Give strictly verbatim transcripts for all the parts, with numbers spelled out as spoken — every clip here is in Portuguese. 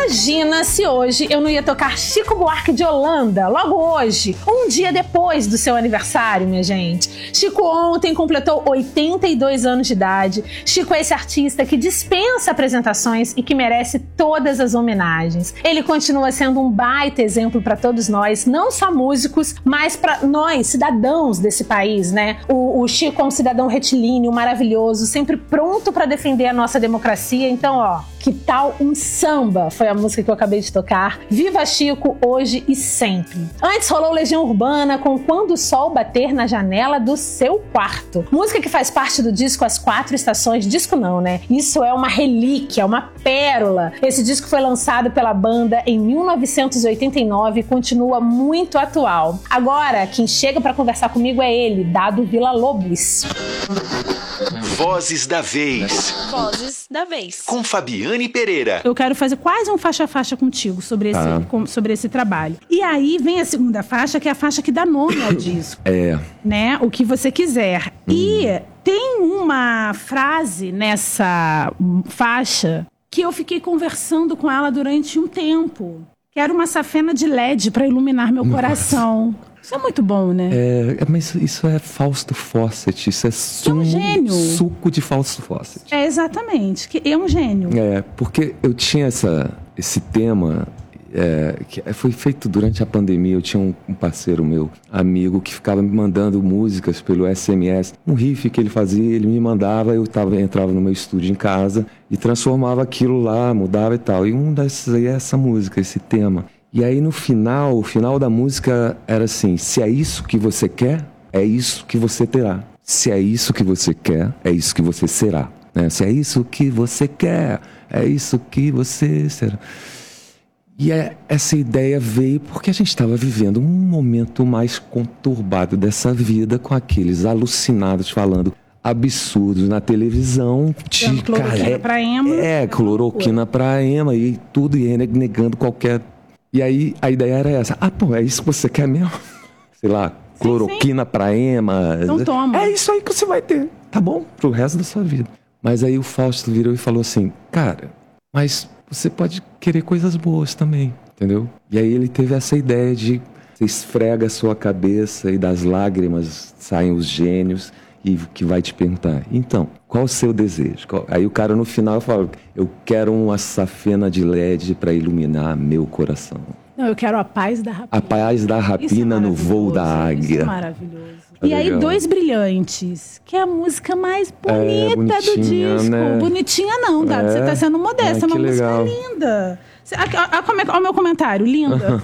Imagina se hoje eu não ia tocar Chico Buarque de Holanda, logo hoje, um dia depois do seu aniversário, minha gente. Chico ontem completou oitenta e dois anos de idade. Chico é esse artista que dispensa apresentações e que merece todas as homenagens. Ele continua sendo um baita exemplo para todos nós, não só músicos, mas para nós, cidadãos desse país, né? O, o Chico é um cidadão retilíneo, maravilhoso, sempre pronto para defender a nossa democracia. Então, ó, que tal um samba? Foi a música que eu acabei de tocar. Viva Chico, hoje e sempre. Antes rolou Legião Urbana com Quando o Sol Bater na Janela do Seu Quarto. Música que faz parte do disco As Quatro Estações. Disco não, né? Isso é uma relíquia, uma pérola. Esse disco foi lançado pela banda em mil novecentos e oitenta e nove e continua muito atual. Agora, quem chega para conversar comigo é ele, Dado Villa-Lobos. Vozes da Vez. Vozes da Vez. Com Fabiane Pereira. Eu quero fazer quase um faixa a faixa contigo sobre esse, ah. com, sobre esse trabalho. E aí vem a segunda faixa, que é a faixa que dá nome ao disco. É. Né? O que você quiser. Hum. E tem uma frase nessa faixa que eu fiquei conversando com ela durante um tempo. Que era uma safena de L E D para iluminar meu Nossa. coração. Isso é muito bom, né? É, mas isso é Fausto Fawcett, isso é, sumo, é um gênio. Suco de Fausto Fawcett. É, exatamente, que é um gênio. É, porque eu tinha essa, esse tema, é, que foi feito durante a pandemia. Eu tinha um, um parceiro meu, amigo, que ficava me mandando músicas pelo S M S. Um riff que ele fazia, ele me mandava, eu tava, entrava no meu estúdio em casa e transformava aquilo lá, mudava e tal. E um desses aí é essa música, esse tema. E aí no final, o final da música era assim: se é isso que você quer, é isso que você terá. Se é isso que você quer, é isso que você será. Né? Se é isso que você quer, é isso que você será. E é, essa ideia veio porque a gente estava vivendo um momento mais conturbado dessa vida, com aqueles alucinados falando absurdos na televisão. De, cloroquina cara, pra ema. É, cloroquina pra ema e tudo, e negando qualquer... E aí a ideia era essa: ah, pô, é isso que você quer mesmo? Sei lá, cloroquina sim, sim. pra ema. Então toma. É isso aí que você vai ter, tá bom? Pro resto da sua vida. Mas aí o Fausto virou e falou assim: cara, mas você pode querer coisas boas também, entendeu? E aí ele teve essa ideia de você esfrega a sua cabeça e das lágrimas saem os gênios, e que vai te perguntar: então, qual o seu desejo? Qual... Aí o cara no final fala: eu quero uma safena de L E D para iluminar meu coração. Não, eu quero a paz da rapina. A paz da rapina é no voo da águia. Isso é maravilhoso. Tá e legal. Aí, Dois Brilhantes, que é a música mais bonita é, do disco. Né? Bonitinha não, Dado, é. Você tá sendo modesta, é uma legal. música linda. Olha o meu comentário, linda.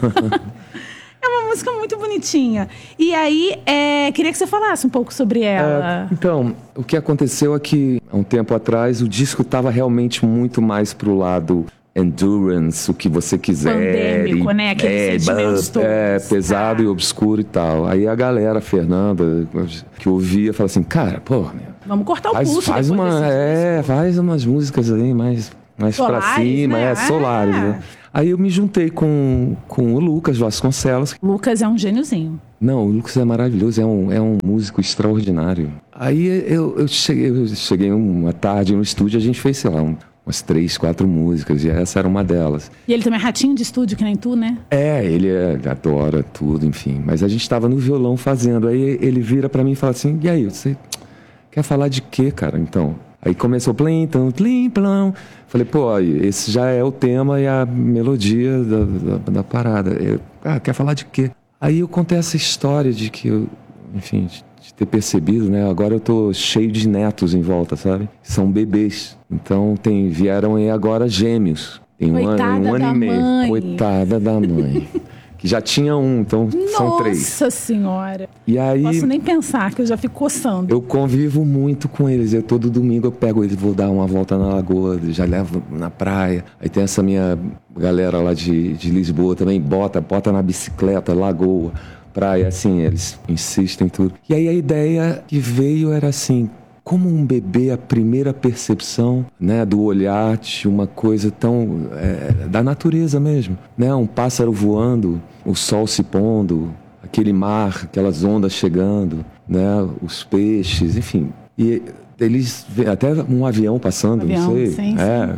É uma música muito bonitinha. E aí, é, queria que você falasse um pouco sobre ela. É, então, o que aconteceu é que, há um tempo atrás, o disco estava realmente muito mais pro lado endurance, o que você quiser. Pandêmico, e, né? Aquele é, sentimentos todos. É, pesado tá. E obscuro e tal. Aí a galera, a Fernanda, que ouvia, fala assim: cara, pô... Meu, vamos cortar o faz, pulso faz uma, É, faz umas músicas aí mais, mais solares, pra cima, né? é, solares, ah. né? Aí eu me juntei com, com o Lucas Vasconcelos. Lucas é um gêniozinho. Não, o Lucas é maravilhoso, é um, é um músico extraordinário. Aí eu, eu, cheguei, eu cheguei uma tarde no estúdio, a gente fez, sei lá, um, umas três, quatro músicas, e essa era uma delas. E ele também é ratinho de estúdio, que nem tu, né? É, ele é, adora tudo, enfim. Mas a gente estava no violão fazendo, aí ele vira pra mim e fala assim: e aí, você quer falar de quê, cara, então? Aí começou plim, tão, plim, plão. Falei: pô, esse já é o tema e a melodia da, da, da parada. Eu, ah, quer falar de quê? Aí eu contei essa história de que eu, enfim, de, de ter percebido, né? Agora eu tô cheio de netos em volta, sabe? São bebês. Então tem, vieram aí agora gêmeos. Tem um ano, um ano e meio. Mãe. Coitada da mãe. Que já tinha um, então Nossa são três. Nossa Senhora. E aí, posso nem pensar, que eu já fico coçando. Eu convivo muito com eles. Eu, todo domingo eu pego eles, vou dar uma volta na lagoa, já levo na praia. Aí tem essa minha galera lá de, de Lisboa também, bota, bota na bicicleta, lagoa, praia, assim, eles insistem em tudo. E aí a ideia que veio era assim: como um bebê, a primeira percepção, né, do olhar de uma coisa tão... É, da natureza mesmo, né? Um pássaro voando, o sol se pondo, aquele mar, aquelas ondas chegando, né? Os peixes, enfim. E eles... Até um avião passando, um avião, não sei. Sim, é. sim.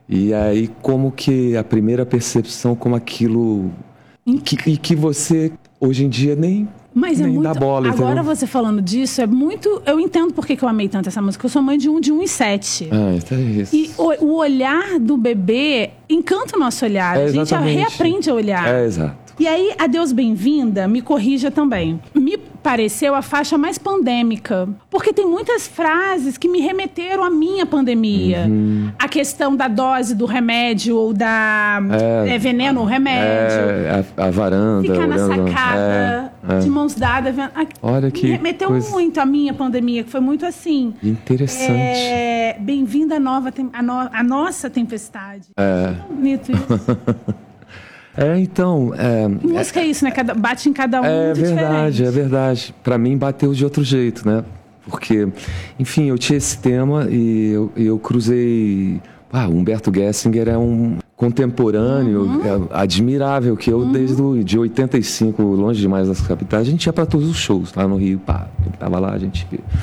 E aí, como que a primeira percepção, como aquilo... Que, e que você, hoje em dia, nem... Mas é nem muito... dá bola, Agora entendeu? você falando disso, é muito... Eu entendo por que que eu amei tanto essa música. Eu sou mãe de um de um e sete. Ah, então é isso. E o, o olhar do bebê encanta o nosso olhar. É, a gente exatamente. reaprende a olhar. É, exato. E aí, Adeus Bem-vinda, me corrija também. Me pareceu a faixa mais pandêmica. Porque tem muitas frases que me remeteram à minha pandemia. Uhum. A questão da dose do remédio ou da É, é, veneno ou remédio. É, a, a varanda. Ficar na olhando- sacada, é, é. de mãos dadas. vendo- a- Olha que Me remeteu coisa muito à minha pandemia, que foi muito assim. interessante. É, Bem-vinda à nova, tem- à no- à nossa tempestade. É. Tão bonito isso. É, então... É, Que música é isso, né? Cada- bate em cada um É muito verdade, diferente. é verdade. Pra mim bateu de outro jeito, né? Porque, enfim, eu tinha esse tema e eu, e eu cruzei... Ah, Humberto Gessinger é um contemporâneo Uhum. é, admirável, que eu desde o, de oitenta e cinco, longe demais das capitais, a gente ia pra todos os shows lá no Rio, pá, ele tava lá, a gente...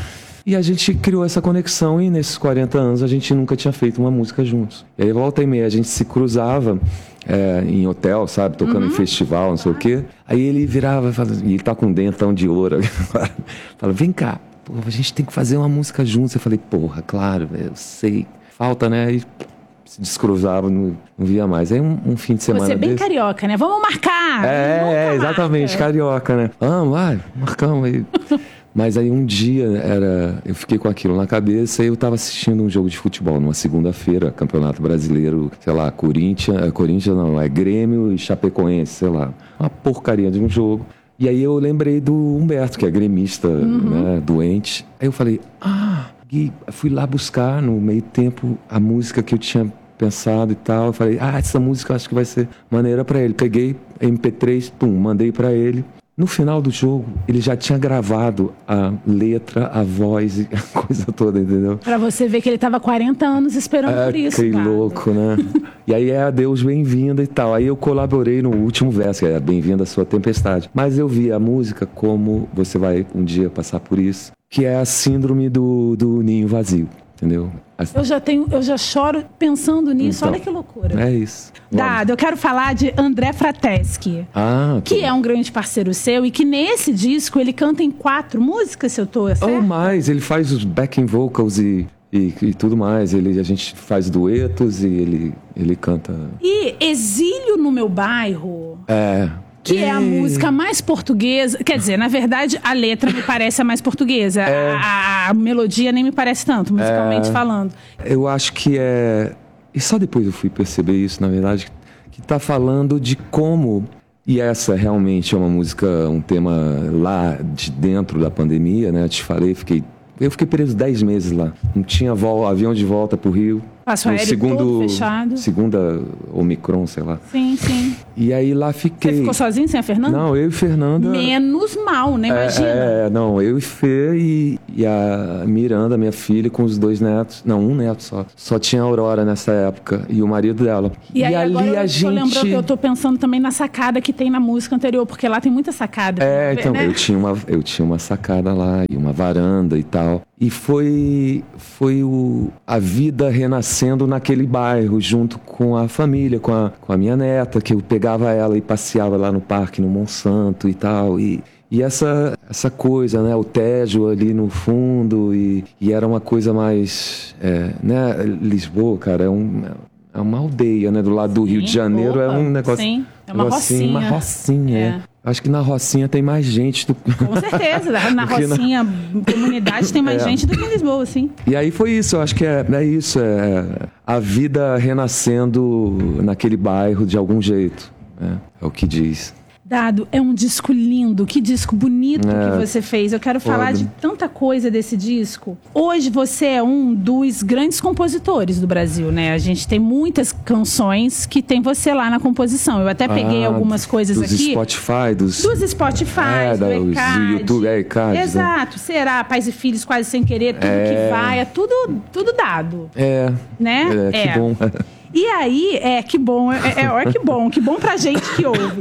E a gente criou essa conexão e nesses quarenta anos a gente nunca tinha feito uma música juntos. E aí volta e meia a gente se cruzava é, em hotel, sabe? Tocando em festival, não sei o quê. Aí ele virava, falava, e ele tá com um dentão de ouro. Fala, vem cá, pô, a gente tem que fazer uma música juntos. Eu falei, porra, claro, eu sei. Falta, né? E se descruzava, não, não via mais. Aí um, um fim de semana Você é bem desse... carioca, né? Vamos marcar! É, Nunca é, exatamente, marca. carioca, né? Vamos, vai, marcamos aí. Mas aí um dia era, eu fiquei com aquilo na cabeça e eu tava assistindo um jogo de futebol numa segunda-feira, Campeonato Brasileiro, sei lá, Corinthians, Corinthians não, é Grêmio e Chapecoense, sei lá, uma porcaria de um jogo. E aí eu lembrei do Humberto, que é gremista, né, doente. Aí eu falei, ah, e fui lá buscar no meio tempo a música que eu tinha pensado e tal. Eu falei, ah, essa música eu acho que vai ser maneira pra ele. Peguei M P três, pum, mandei pra ele. No final do jogo, ele já tinha gravado a letra, a voz e a coisa toda, entendeu? Pra você ver que ele tava quarenta anos esperando É, por isso, que cara. louco, né? E aí é adeus, bem-vinda e tal. Aí eu colaborei no último verso, que é bem-vinda à sua tempestade. Mas eu vi a música como você vai um dia passar por isso, que é a síndrome do, do ninho vazio, entendeu? Eu já tenho, eu já choro pensando nisso, Então, olha que loucura. É isso. Dado, eu quero falar de André Frateschi, Ah, que é um grande parceiro seu e que nesse disco ele canta em quatro músicas, se eu tô certo? Ou mais, ele faz os backing vocals e, e, e tudo mais. Ele, a gente faz duetos e ele, ele canta. E Exílio no Meu Bairro, É. que é a E- música mais portuguesa. Quer dizer, na verdade, a letra me parece a mais portuguesa. É. A, a- a melodia nem me parece tanto, musicalmente É. falando. Eu acho que é. E só depois eu fui perceber isso, na verdade, que tá falando de como. E essa realmente é uma música, um tema lá de dentro da pandemia, né? Eu te falei, fiquei. Eu fiquei preso dez meses lá. Não tinha vol- avião de volta pro Rio. Passo No aéreo segundo, todo fechado. Segunda Omicron, sei lá. Sim, sim. E aí lá Você fiquei. ficou sozinho sem a Fernanda? Não, eu e Fernanda. Menos mal, né? Imagina. É, é, não, eu e Fê e, e a Miranda, minha filha, com os dois netos. Não, um neto só. Só tinha a Aurora nessa época e o marido dela. E, aí, ali agora eu a tô gente. lembrando, eu tô pensando também na sacada que tem na música anterior, porque lá tem muita sacada. É, então, né? eu tinha, uma, eu tinha uma sacada lá e uma varanda e tal. E foi, foi o, a vida renascendo naquele bairro, junto com a família, com a, com a minha neta, que eu pegava ela e passeava lá no parque, no Monsanto e tal. E, e essa, essa coisa, né? O Tejo ali no fundo, e, e era uma coisa mais... É, né? Lisboa, cara, é, um, é uma aldeia, né? Do lado do Rio de Janeiro, é opa, um negócio... sim, é uma negocinho, rocinha. Uma rocinha, É. é. Acho que na Rocinha tem mais gente do... Com certeza. Na Porque na- Rocinha, comunidade, tem mais É. gente do que em Lisboa, sim. E aí foi isso, eu acho que é, é isso, é a vida renascendo naquele bairro de algum jeito, né? É o que diz. Dado, é um disco lindo, que disco bonito É. que você fez. Eu quero falar Foda. de tanta coisa desse disco. Hoje você é um dos grandes compositores do Brasil, né? A gente tem muitas canções que tem você lá na composição. Eu até peguei Ah, algumas coisas dos aqui. Spotify, dos... Dos Spotify, É, do da- os do ECAD. YouTube, é, ECAD, né? Exato. Será? Pais e Filhos, Quase Sem Querer, tudo É. que vai. É tudo, tudo dado, É, né? é, que bom. E aí, é, que bom, é, é, é que bom, que bom pra gente que ouve.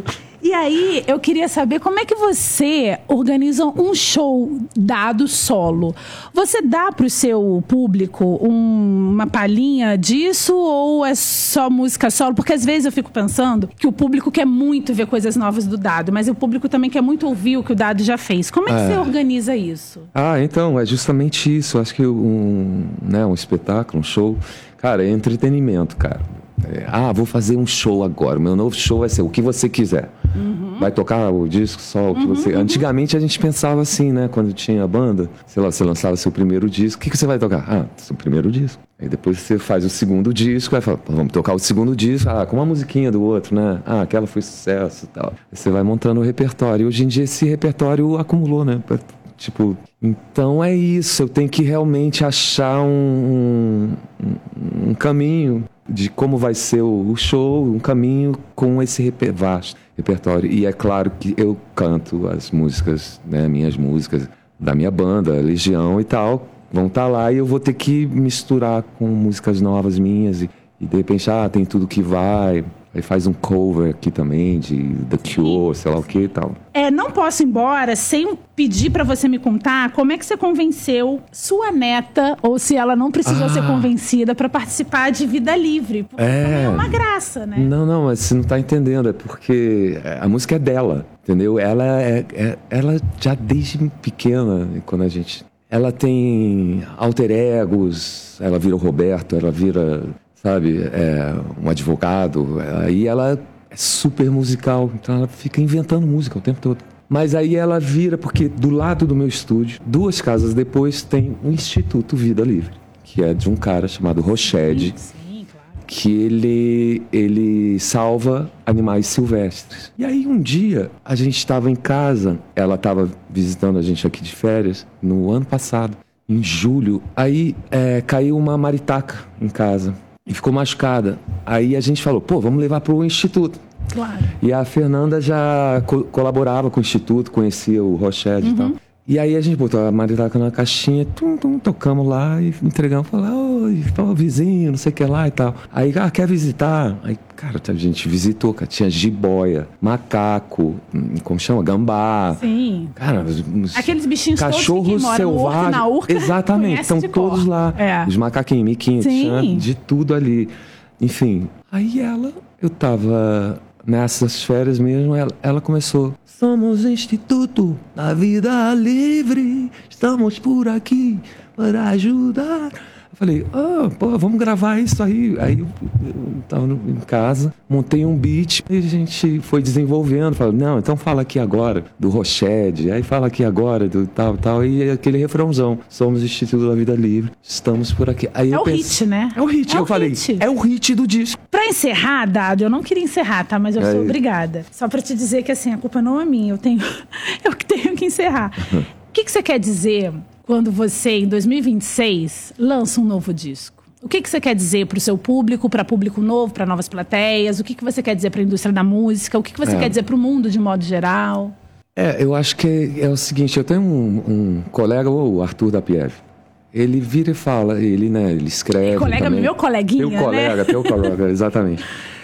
E aí, eu queria saber como é que você organiza um show dado solo. Você dá pro seu público um, uma palhinha disso ou é só música solo? Porque às vezes eu fico pensando que o público quer muito ver coisas novas do Dado, mas o público também quer muito ouvir o que o Dado já fez. Como é que é. você organiza isso? Ah, então, é justamente isso. Acho que um, né, um espetáculo, um show, cara, é entretenimento, cara. É, ah, vou fazer um show agora. Meu novo show vai ser o que você quiser. Uhum. Vai tocar o disco só o que uhum, você... Uhum. Antigamente a gente pensava assim, né? Quando tinha a banda, sei lá, você lançava seu primeiro disco. O que, que você vai tocar? Ah, seu primeiro disco. Aí depois você faz o segundo disco, vai falar, vamos tocar o segundo disco. Ah, com uma musiquinha do outro, né? Ah, aquela foi sucesso e tal. Aí você vai montando o repertório. E hoje em dia esse repertório acumulou, né? Tipo, então é isso. Eu tenho que realmente achar um, um, um caminho de como vai ser o show, um caminho com esse reper- vasto repertório. E é claro que eu canto as músicas, né, minhas músicas da minha banda, Legião e tal, vão estar lá e eu vou ter que misturar com músicas novas minhas e, e de repente, ah, tem Tudo Que Vai, aí faz um cover aqui também de The Cure, sei lá o que e tal. É, não posso ir embora sem pedir pra você me contar como é que você convenceu sua neta, ou se ela não precisou ah. ser convencida, pra participar de Vida Livre. Porque é... é uma graça, né? Não, não, mas você não tá entendendo. É porque a música é dela, entendeu? Ela, é, é, ela já desde pequena, quando a gente... Ela tem alter egos, ela vira o Roberto, ela vira... sabe, é, um advogado, aí ela é super musical, então ela fica inventando música o tempo todo. Mas aí ela vira, porque do lado do meu estúdio, duas casas depois, tem o Instituto Vida Livre, que é de um cara chamado Roched, sim, sim, claro. que ele, ele salva animais silvestres. E aí um dia, a gente estava em casa, ela estava visitando a gente aqui de férias, no ano passado, em julho, aí é, caiu uma maritaca em casa. E ficou machucada. Aí a gente falou, pô, vamos levar para o Instituto. Claro. E a Fernanda já co- colaborava com o Instituto, conhecia o Roched uhum. e tal. E aí a gente botou a maritaca na caixinha, tum, tum, tocamos lá e entregamos, falou, oi, pô, vizinho, não sei o que lá e tal. Aí, ah, quer visitar? Aí, cara, a gente visitou, cara, tinha jiboia, macaco, como chama? Gambá. Sim. Cara, os aqueles bichinhos cachorros todos que moram selvagens. Na urca, exatamente, estão todos lá. É. Os macaquinhos, miquinhos, de tudo ali. Enfim, aí ela, eu tava nessas férias mesmo, ela, ela começou... Somos Instituto da Vida Livre, estamos por aqui para ajudar. Eu falei, ah, pô, vamos gravar isso aí. Aí eu, eu tava no, em casa, montei um beat e a gente foi desenvolvendo. Falei, não, então fala aqui agora do Roched, aí fala aqui agora do tal, tal. E aquele refrãozão, somos Instituto da Vida Livre, estamos por aqui. Aí é eu o pensei, hit, né? É o hit, é eu o falei, hit. É o hit do disco. Pra encerrar, Dado, eu não queria encerrar, tá? Mas eu é sou isso. obrigada. Só pra te dizer que, assim, a culpa não é minha. Eu tenho, eu tenho que encerrar. O que, que você quer dizer quando você, em dois mil e vinte e seis, lança um novo disco? O que, que você quer dizer pro seu público, para público novo, para novas plateias? O que, que você quer dizer pra indústria da música? O que, que você é. quer dizer pro mundo de modo geral? É, eu acho que é, é o seguinte, eu tenho um, um colega, o Arthur da Pieve. Ele vira e fala, ele, né, ele escreve. Colega, também. meu coleguinha, teu colega, né? Teu colega, exatamente.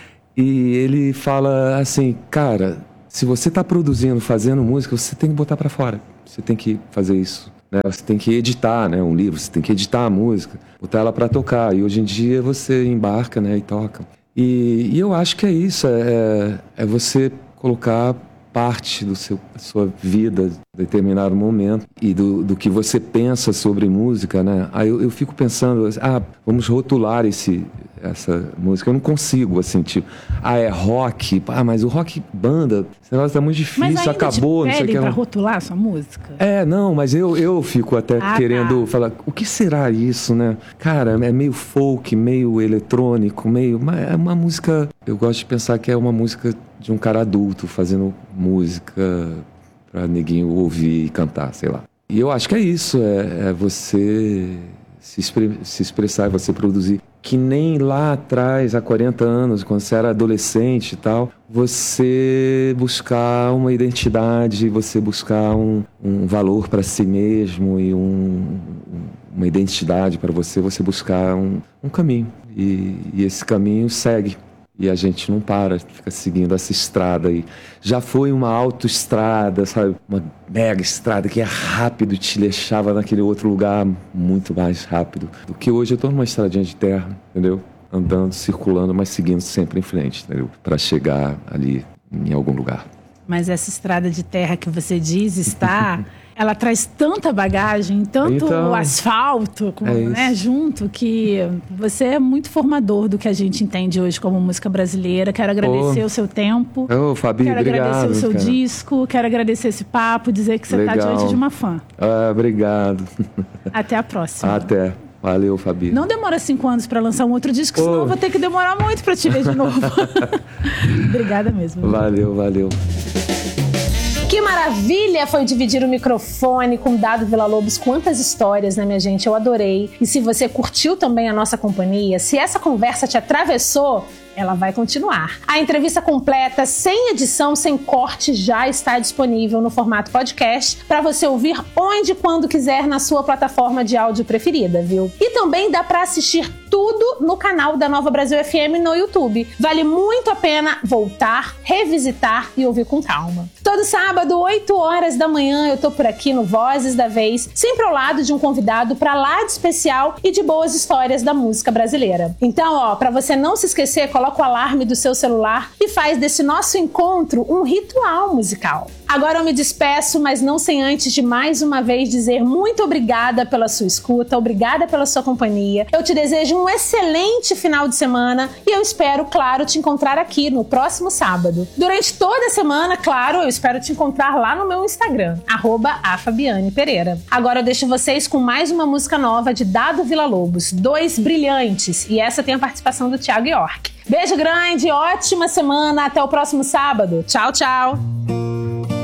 E ele fala assim, cara, se você tá produzindo, fazendo música, você tem que botar pra fora. Você tem que fazer isso. Né? Você tem que editar, né, um livro, você tem que editar a música, botar ela pra tocar. E hoje em dia você embarca, né, e toca. E, e eu acho que é isso, é, é você colocar parte do seu, da sua vida em determinado momento e do, do que você pensa sobre música, né? Aí eu, eu fico pensando, ah, vamos rotular esse, essa música. Eu não consigo, assim, tipo, ah, é rock, ah, mas o rock banda, esse negócio tá muito difícil, mas ainda acabou, te não sei o que. Pra rotular a sua música? É, não, mas eu, eu fico até ah, querendo tá. falar, o que será isso, né? Cara, é meio folk, meio eletrônico, meio... É uma música... Eu gosto de pensar que é uma música de um cara adulto fazendo música pra neguinho ouvir e cantar, sei lá. E eu acho que é isso, é, é você se, expre- se expressar, é você produzir. Que nem lá atrás, há quarenta anos, quando você era adolescente e tal, você buscar uma identidade, você buscar um, um valor para si mesmo e um, uma identidade para você, você buscar um, um caminho. E, e esse caminho segue. E a gente não para, fica seguindo essa estrada aí. Já foi uma autoestrada, sabe? Uma mega estrada que é rápido, te deixava naquele outro lugar muito mais rápido do que hoje. Eu tô numa estradinha de terra, entendeu? Andando, circulando, mas seguindo sempre em frente, entendeu? Para chegar ali em algum lugar. Mas essa estrada de terra que você diz está... ela traz tanta bagagem, tanto então, asfalto, como, é né, junto, que você é muito formador do que a gente entende hoje como música brasileira. Quero agradecer oh. o seu tempo. Ô, oh, Fabi, quero obrigado. Quero agradecer o seu cara. disco, quero agradecer esse papo, dizer que você está diante de uma fã. Ah, obrigado. Até a próxima. Até. Valeu, Fabi. Não demora cinco anos para lançar um outro disco, oh. senão eu vou ter que demorar muito para te ver de novo. Obrigada mesmo. Valeu, valeu. Que maravilha foi dividir o microfone com Dado Villa-Lobos. Quantas histórias, né, minha gente? Eu adorei. E se você curtiu também a nossa companhia, se essa conversa te atravessou, ela vai continuar. A entrevista completa, sem edição, sem corte, já está disponível no formato podcast para você ouvir onde e quando quiser na sua plataforma de áudio preferida, viu? E também dá para assistir tudo no canal da Nova Brasil F M no YouTube. Vale muito a pena voltar, revisitar e ouvir com calma. Todo sábado, oito horas da manhã, eu tô por aqui no Vozes da Vez, sempre ao lado de um convidado para lá de especial e de boas histórias da música brasileira. Então, ó, para você não se esquecer, coloca o alarme do seu celular e faz desse nosso encontro um ritual musical. Agora eu me despeço, mas não sem antes de mais uma vez dizer muito obrigada pela sua escuta, obrigada pela sua companhia. Eu te desejo um excelente final de semana e eu espero, claro, te encontrar aqui no próximo sábado. Durante toda a semana, claro, eu espero te encontrar lá no meu Instagram, arroba a Fabiane Pereira. Agora eu deixo vocês com mais uma música nova de Dado Villa-Lobos, Dois Brilhantes, e essa tem a participação do Thiago York. Beijo grande, ótima semana, até o próximo sábado. Tchau, tchau!